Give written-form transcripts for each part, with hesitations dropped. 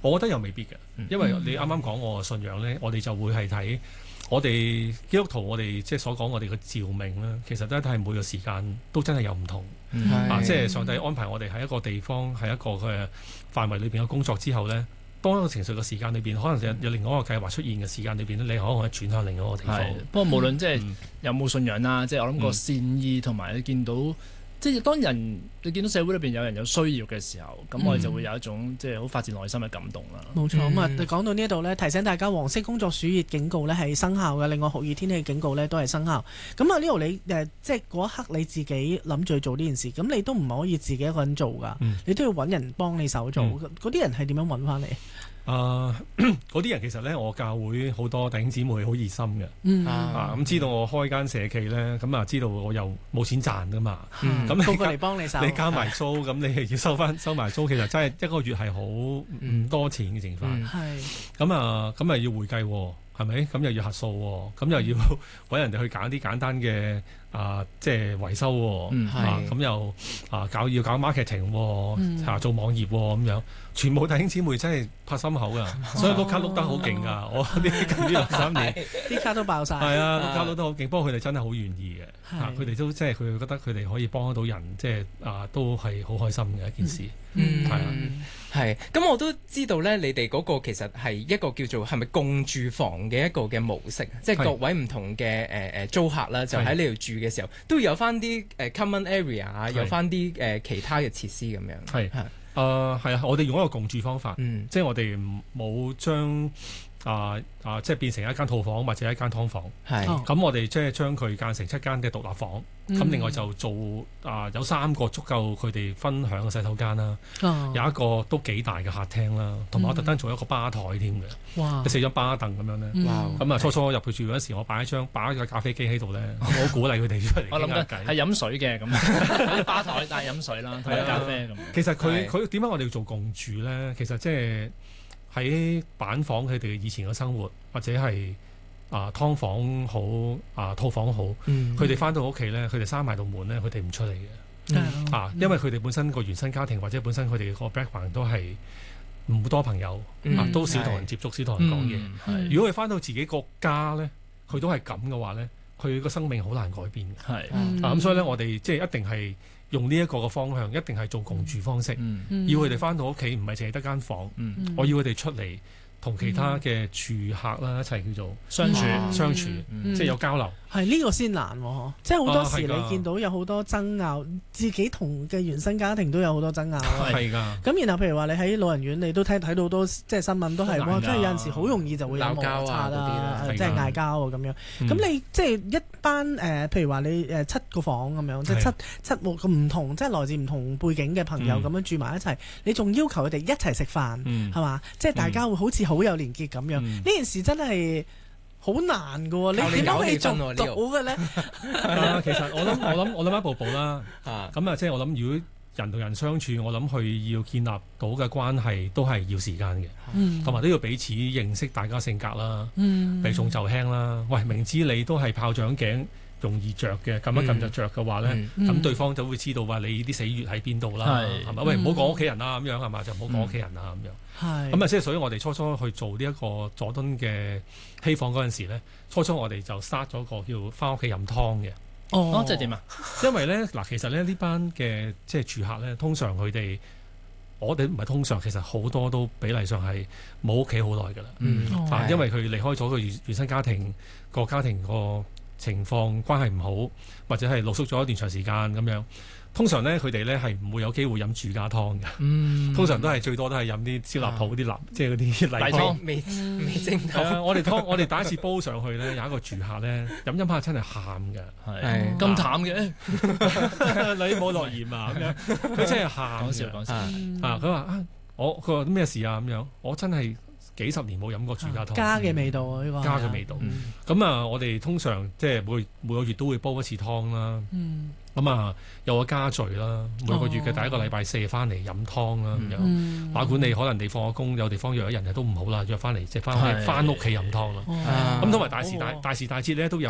我覺得又未必嘅，因為你啱啱講我嘅信仰咧，我哋就會係睇我哋基督徒，我哋即係所講我哋嘅召命啦，其實都係每個時間都真係有唔同。即係上帝安排我哋喺一個地方，喺一個嘅範圍裏邊嘅工作之後咧，當一個情緒嘅時間裏邊，可能有另外一個計劃出現嘅時間裏邊咧，你可能轉向另外一個地方。 不過無論即係有冇信仰啦，即係我諗個善意同埋你見到。即係當你見到社會裏邊有人有需要嘅時候，咁我哋就會有一種即係好發自內心嘅感動啦。 冇錯，咁啊講到呢一度呢，提醒大家黃色工作暑熱警告呢係生效嘅，另外酷熱天氣警告呢都係生效。咁啊呢度你即係嗰一刻你自己諗住去做呢件事，咁你都唔可以自己一個人做㗎，你都要揾人幫你手做。嗰啲人係點樣揾翻嚟？ 嗰啲人其實咧，我教會好多弟兄姊妹好熱心嘅，咁知道我開間社企咧，咁啊知道我又冇錢賺噶嘛，咁個個嚟幫你手， 你交埋租，咁你係要收埋租，其實真係一個月係好唔多錢嘅情況，咁啊要會計喎。係咪？咁又要核數喎，咁又要揾人哋去揀啲簡單嘅即係維修喎，咁又要搞 marketing 喎，做網頁喎咁樣，全部弟兄姊妹真係拍心口㗎，所以碌卡碌得好勁㗎，我呢近呢2-3年啲卡都爆晒。係啊，碌卡碌得好勁，不過佢哋真係好願意嘅，佢哋都即係佢覺得佢哋可以幫得到人，即係都係好開心嘅一件事，係啊。 係，咁我都知道咧，你哋嗰個其實係一個叫做係咪共住房嘅一個嘅模式，即係各位唔同嘅租客啦，就喺呢度住嘅時候，都有翻啲common area 啊，有翻啲其他嘅設施咁樣。係啊，我哋用一個共住方法，即係我哋冇將即係變成一間套房或者一間劏房。咁我哋即係將佢間成7間嘅獨立房。咁另外就做有3個足夠佢哋分享嘅洗手間啦，有一個都幾大嘅客廳啦，同埋我特登做一個吧台添嘅，有4張吧凳咁樣咧。咁初初入去住嗰時，我擺一個咖啡機喺度咧，我好鼓勵佢哋出嚟傾下偈。 係飲水嘅咁，吧台但係飲水啦，同埋咖啡咁。 其實佢點解我哋要做共住咧？其實即係喺板房佢哋以前嘅生活，或者係劏房好套房好，佢哋翻到屋企咧，佢哋閂埋道門咧，佢哋唔出嚟嘅。因為佢哋本身個原生家庭或者本身佢哋個 background 都係唔多朋友，都少同人接觸，少同人講嘢。如果佢翻到自己個家咧，佢都係咁嘅話咧，佢個生命好難改變嘅。咁所以咧，我哋即係一定係用呢一個嘅方向，一定係做共住方式，要佢哋翻到屋企唔係淨係得間房，我要佢哋出嚟。同其他嘅住客啦一齊叫做相處，即係有交流。 係呢個先難喎，即係好多時你見到有好多爭拗，自己同嘅原生家庭都有好多爭拗。 係㗎。咁然後譬如話你喺老人院，你都睇到好多即係新聞都係哇，即係有陣時好容易就會有摩擦啦，即係嗌交啊咁樣。咁你即係一班譬如話你7個房咁樣，即係七個唔同，即係來自唔同背景嘅朋友咁樣住埋一齊，你仲要求佢哋一齊食飯，係嘛？即係大家會好似好有連結咁樣。呢件事真係好難㗎喎，你點樣可以做到嘅咧？ 其實我諗一步步啦。咁即係我諗，如果人同人相處，我諗佢要建立到嘅關係都係要時間嘅，同埋都要彼此認識大家性格啦，避重就輕啦。喂，明知你都係炮仗頸容易着嘅，撳一撳就着嘅話咧，咁對方就會知道話你啲死穴喺邊度啦，係咪？喂，唔好講屋企人啦，咁樣係嘛，就唔好講屋企人啦，咁樣。咁即係所以我哋初初去做呢一個佐敦嘅希房嗰陣時咧，初我哋就 start 咗個叫翻屋企飲湯嘅。 即係點啊？ 因為咧其實咧呢班嘅即係住客咧，通常佢哋我哋唔係通常，其實好多都比例上係冇屋企好耐㗎啦。因為佢離開咗佢原生家庭，個家庭個情況關係唔好，或者係露宿咗一段長時間咁樣。通常咧，佢哋咧係唔會有機會飲住家湯嘅。通常都係最多都係飲啲燒臘鋪啲即係嗰啲例湯、 味精湯。 我哋第一次煲上去咧，有一個住客咧飲下真係喊嘅， 係咁淡嘅， 你冇落鹽啊咁樣，佢真係喊。講笑佢話佢話咩事啊咁樣，我真係幾十年冇飲過住家湯。 家嘅味道啊，呢個家嘅味道。咁我哋通常即係每個月都會煲一次湯啦。咁有個家聚啦，每個月嘅第一個禮拜4翻嚟飲湯啦咁樣。話管你可能你放咗工有地方約咗人都唔好啦，約翻嚟即係翻屋企飲湯啦。咁同埋大時大節咧都有㗎。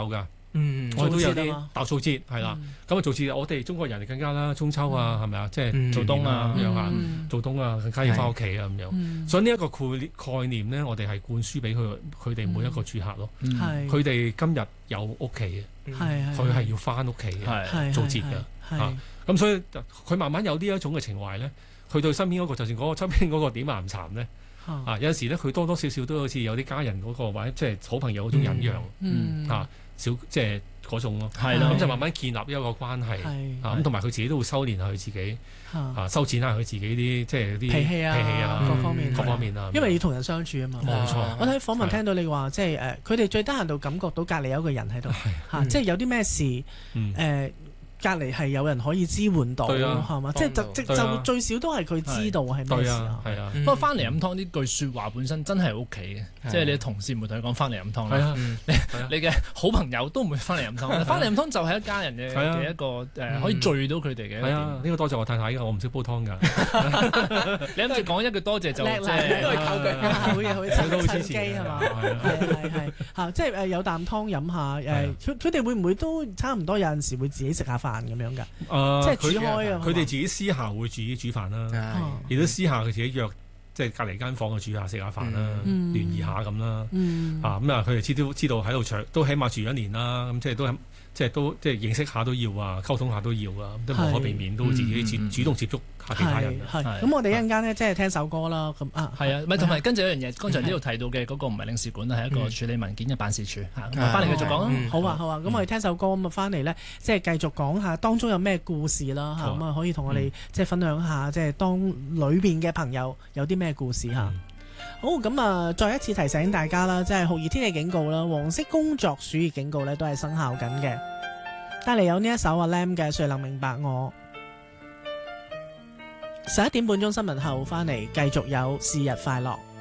我哋都有啲大掃節係啦。咁啊做節，我哋中國人更加啦，中秋啊，係咪啊？即係做冬啊咁樣啊，做冬啊更加要翻屋企啊咁樣。所以呢一個概念咧，我哋係灌輸俾佢哋每一個住客咯。佢哋今日有屋企嘅，佢係要翻屋企嘅，做節嘅。咁所以佢慢慢有呢一種嘅情懷咧，去到身邊嗰個，就算嗰個周邊嗰個點岩蠶咧。有陣時咧，佢多多少少都好似有啲家人嗰個或者即係好朋友嗰種忍讓，小即係嗰種咯。咁就慢慢建立一個關係。咁同埋佢自己都會收斂下佢自己，收斂下佢自己啲即係啲脾氣啊，各方面啊。 因為要同人相處啊嘛。 冇錯。 我睇訪問聽到你話，即係佢哋最得閒到感覺到隔離有一個人喺度，即係有啲咩事隔離係有人可以支援到，係嘛？即係就最少都係佢知道係咩事啊。 不過翻嚟飲湯呢句説話本身真係屋企嘅，即係你同事唔會同你講翻嚟飲湯啦。你嘅好朋友都唔會翻嚟飲湯。翻嚟飲湯就係一家人嘅一個可以聚到佢哋嘅。 係啊，呢個多謝我太太㗎，我唔識煲湯㗎。 你諗住講一句多謝就叻啦，都係靠佢。好嘢，好嘢， 都好支持係嘛？係嚇，即係有啖湯飲下。佢哋會唔會都差唔多有陣時會自己食下飯咁樣㗎？即係煮開啊！ 佢哋自己私下會自己煮飯啦，亦都私下佢自己約，即係隔離間房去煮下食下飯啦，聯誼下咁啦。咁啊，佢哋知道喺度都起碼住1年啦，咁即係都認識下都要啊，溝通下都要啊，都無可避免都會自己主動接觸下其他人。 咁我哋一陣間咧，即係聽首歌啦。咁係啊，咪同埋跟住一樣嘢，剛才呢度提到嘅嗰個唔係領事館，係一個處理文件嘅辦事處。翻嚟繼續講啊。 好啊，好啊。咁我哋聽首歌，咁啊翻嚟咧，即係繼續講下當中有咩故事啦。咁啊可以同我哋即係分享下，即係當裏邊嘅朋友有啲咩故事嚇。好，咁啊，再一次提醒大家啦，即係酷熱天氣警告啦，黃色工作暑熱警告咧都係生效緊嘅。帶嚟有呢一首阿 Lam 嘅《誰能明白我》。11點半鐘新聞後翻嚟，繼續有是日快樂。